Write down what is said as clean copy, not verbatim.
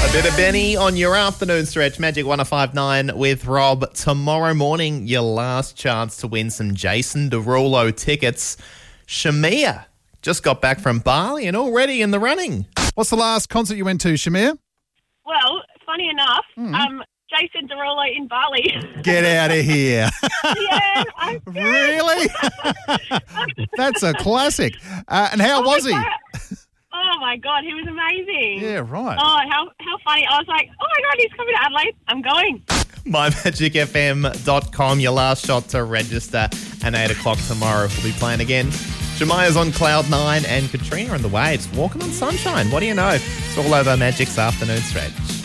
A bit of Benny on your afternoon stretch. Magic 105.9 with Rob. Tomorrow morning, your last chance to win some Jason Derulo tickets. Shamir just got back from Bali and already in the running. What's the last concert you went to, Shamir? Well, funny enough, Jason Derulo in Bali. Get out of here. Yeah, Really? That's a classic. And how was he? Oh, my God, he was amazing. Yeah, right. Oh, how funny. I was like, oh, my God, he's coming to Adelaide. I'm going. MyMagicFM.com, your last shot to register. And 8 o'clock tomorrow, we'll be playing again. Jemiah's on Cloud 9 and Katrina on the way. It's Walking on Sunshine. What do you know? It's all over Magic's afternoon stretch.